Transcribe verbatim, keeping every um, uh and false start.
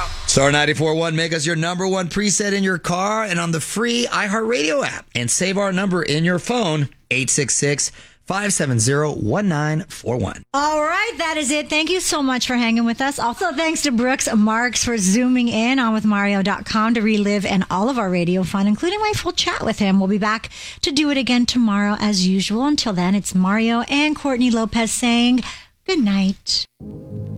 Star ninety-four point one, make us your number one preset in your car and on the free iHeartRadio app. And save our number in your phone, eight six six, five seven zero, one nine four one. All right, that is it. Thank you so much for hanging with us. Also, thanks to Brooks Marks for zooming in on with Mario dot com to relive and all of our radio fun, including my full chat with him. We'll be back to do it again tomorrow as usual. Until then, it's Mario and Courtney Lopez saying good night.